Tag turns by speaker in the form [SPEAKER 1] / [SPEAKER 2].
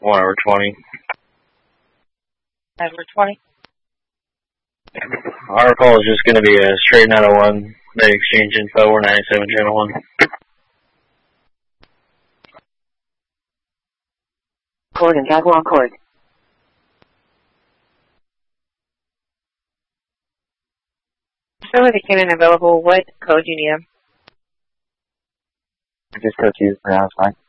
[SPEAKER 1] 1/20.
[SPEAKER 2] 1/20.
[SPEAKER 1] Our call is just going to be a straight 901. They exchange info. We're 97 channel 1.
[SPEAKER 2] Cord and Jaguar cord. Somebody came in available. What code do you need them?
[SPEAKER 3] Just go to for now, it's fine.